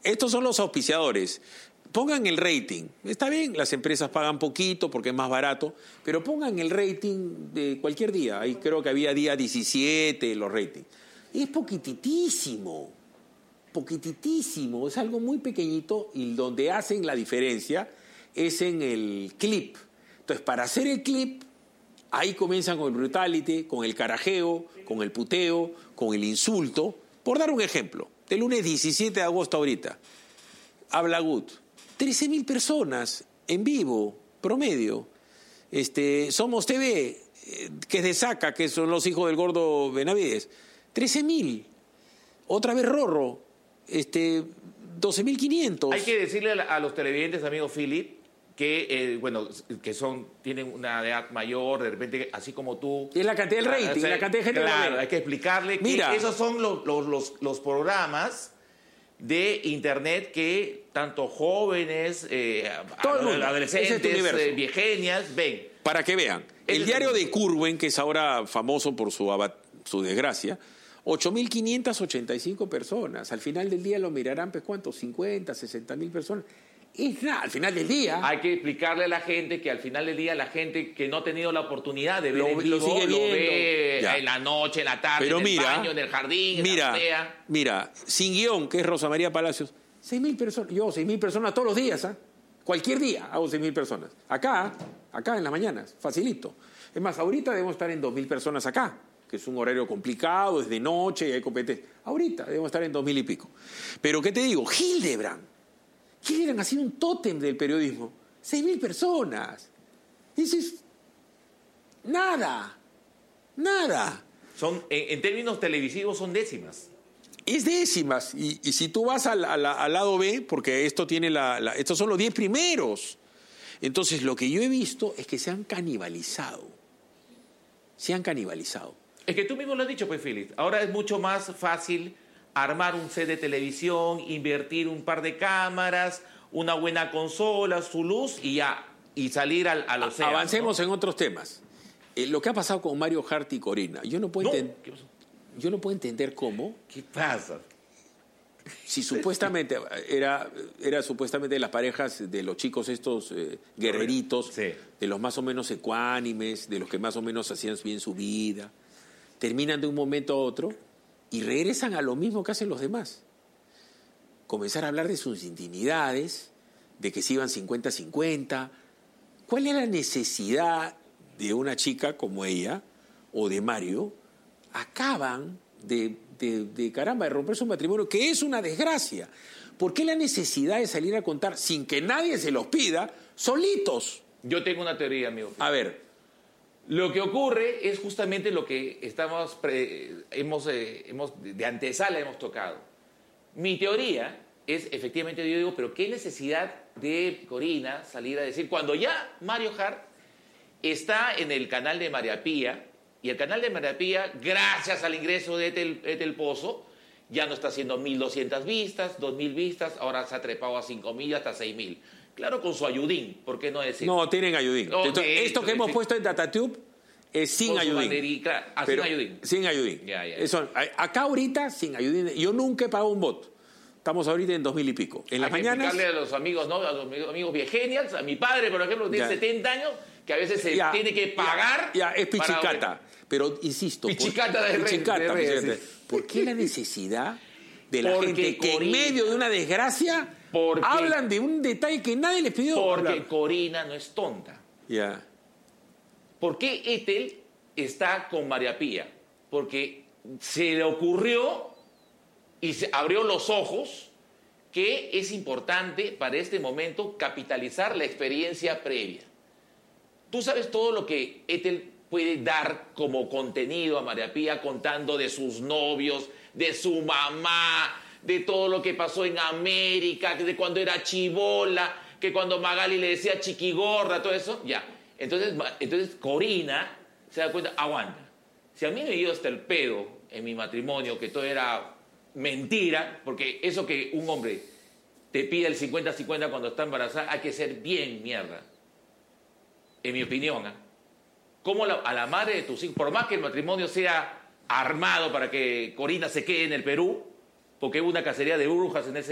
estos son los auspiciadores. Pongan el rating. Está bien, las empresas pagan poquito porque es más barato, pero pongan el rating de cualquier día. Ahí creo que había día 17 los ratings. Es poquititísimo, poquititísimo. Es algo muy pequeñito y donde hacen la diferencia es en el clip. Entonces, para hacer el clip, ahí comienzan con el brutality, con el carajeo, con el puteo, con el insulto. Por dar un ejemplo, del lunes 17 de agosto ahorita, Habla Good. 13.000 personas en vivo, promedio. Somos TV, que es de Saca, que son los hijos del gordo Benavides. 13.000. Otra vez Rorro, 12.500. Hay que decirle a los televidentes, amigo Philip, que, tienen una edad mayor, de repente, así como tú. Es la cantidad del rating, la cantidad de gente. Claro, hay que explicarle que esos son los programas de internet que tanto jóvenes, adolescentes, viegenias, ven. Para que vean, el diario de Curwen, que es ahora famoso por su desgracia, 8.585 personas. Al final del día lo mirarán, pues, ¿cuántos? 50, 60.000 personas. Es nada, al final del día. Hay que explicarle a la gente que al final del día la gente que no ha tenido la oportunidad de ver en vivo, lo sigue viendo. Lo ve en la noche, en la tarde, pero en el baño, en el jardín, en la azotea. Mira, Sin Guión, que es Rosa María Palacios, 6.000 personas. Yo 6.000 personas todos los días, ¿ah? Cualquier día hago 6.000 personas. Acá en las mañanas, facilito. Es más, ahorita debemos estar en 2.000 personas acá, que es un horario complicado, es de noche y hay competencia. Ahorita debemos estar en 2.000 y pico. Pero, ¿qué te digo? Hildebrand ha sido un tótem del periodismo. 6.000 personas. Dices, nada. Son, en términos televisivos, son décimas. Es décimas. Y si tú vas al lado B, porque esto tiene estos son los 10 primeros. Entonces, lo que yo he visto es que se han canibalizado. Es que tú mismo lo has dicho, pues, Philip. Ahora es mucho más fácil armar un set de televisión, invertir un par de cámaras, una buena consola, su luz y salir al océano. Avancemos, ¿no?, en otros temas. Lo que ha pasado con Mario Hart y Corina, yo no puedo entender cómo. ¿Qué pasa? Si supuestamente era supuestamente las parejas de los chicos estos guerreritos, sí, de los más o menos ecuánimes, de los que más o menos hacían bien su vida, terminan de un momento a otro y regresan a lo mismo que hacen los demás. Comenzar a hablar de sus intimidades, de que se iban 50-50. ¿Cuál es la necesidad de una chica como ella o de Mario? Acaban de romper su matrimonio, que es una desgracia. ¿Por qué la necesidad de salir a contar sin que nadie se los pida, solitos? Yo tengo una teoría, amigo. A ver. Lo que ocurre es justamente lo que de antesala hemos tocado. Mi teoría es, efectivamente, yo digo, pero ¿qué necesidad de Corina salir a decir cuando ya Mario Hart está en el canal de María Pía, y el canal de María Pía, gracias al ingreso de Etel Pozo, ya no está haciendo 1.200 vistas, 2.000 vistas, ahora se ha trepado a 5.000 hasta 6.000. Claro, con su ayudín, ¿por qué no decir? No, tienen ayudín. Entonces, esto que hemos puesto en DataTube es sin ayudín. Sin ayudín. Sin ayudín. Ya. Eso, acá ahorita, sin ayudín. Yo nunca he pagado un bot. Estamos ahorita en 2.000 y pico. En las mañanas. Hay que explicarle a los amigos, ¿no? A los amigos viegenials, a mi padre, por ejemplo, que tiene 70 años, que a veces se tiene que pagar. Es pichicata. Pero, insisto. Pichicata de redes. ¿Por qué la necesidad de la gente que en medio de una desgracia hablan de un detalle que nadie les pidió? Porque Corina no es tonta. Ya. ¿Por qué Etel está con María Pía? Porque se le ocurrió y se abrió los ojos que es importante para este momento capitalizar la experiencia previa. Tú sabes todo lo que Etel puede dar como contenido a María Pía, contando de sus novios, de su mamá, de todo lo que pasó en América, de cuando era chibola, que cuando Magali le decía chiquigorda, todo eso, ya. Entonces Corina se da cuenta, aguanta. Si a mí me dio hasta el pedo en mi matrimonio, que todo era mentira, porque eso que un hombre te pide el 50-50 cuando está embarazada, hay que ser bien mierda. En mi opinión, ¿eh? Como a la madre de tus hijos, por más que el matrimonio sea armado para que Corina se quede en el Perú, porque hubo una cacería de brujas en ese